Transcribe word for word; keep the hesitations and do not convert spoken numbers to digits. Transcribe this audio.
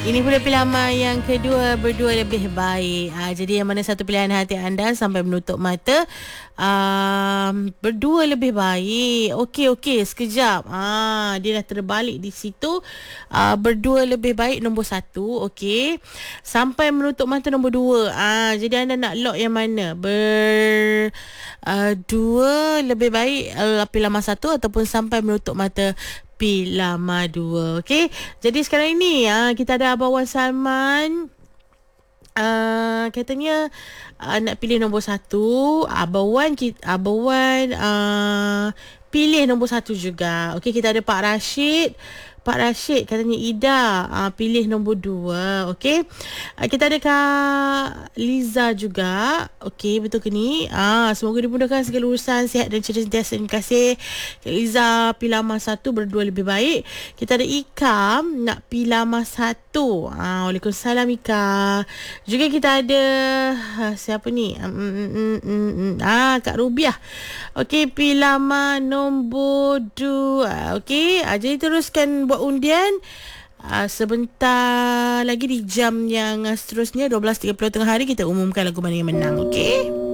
Ini pula pilihan yang kedua, berdua lebih baik. Uh, jadi yang mana satu pilihan hati anda sampai menutup mata. Um, berdua lebih baik. Okey, okey. Sekejap. Ah, dia dah terbalik di situ. Uh, berdua lebih baik nombor satu. Okey. Sampai menutup mata nombor dua. Ah, jadi anda nak lock yang mana? Ber... Uh, dua lebih baik uh, pilihan satu ataupun sampai menutup mata Pilama dua. Okey. Jadi sekarang ini uh, kita ada Abang Wan Salman. Uh, katanya uh, nak pilih nombor satu. Abang Wan, kita, Abang Wan uh, pilih nombor satu juga. Okey, kita ada Pak Rashid. Pak Rashid katanya Ida uh, pilih nombor dua. Okey. Uh, kita ada Kak Liza juga. Okey, betul ke ni? Ah, semoga dimudahkan segala urusan, sihat dan cerita sentiasa. Terima kasih. Kak Liza Pilama satu, berdua lebih baik. Kita ada Ikam nak Pilama satu. Ah, Waalaikumsalam Ika. Juga kita ada uh, siapa ni? Um, mm, mm, mm, mm. Ah, Kak Rubiah. Okey, Pilama nombor dua. Okey, ah, jadi teruskan buat undian. Uh, sebentar lagi di jam yang uh, seterusnya dua belas tiga puluh tengah hari kita umumkan lagu mana yang menang. Okey.